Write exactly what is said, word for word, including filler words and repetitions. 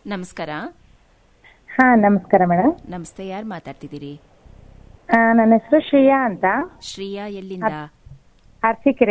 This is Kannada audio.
ನಮಸ್ಕಾರ. ಹಾ ನಮಸ್ಕಾರ ಮೇಡಮ್. ನಮಸ್ತೆ, ಯಾರು ಮಾತಾಡ್ತಿದ್ದೀರಿ? ನನ್ನ ಹೆಸರು ಶ್ರೇಯಾ ಅಂತ. ಶ್ರೇಯಾ, ಎಲ್ಲಿಂದ? ಅರಸೀಕೆರೆ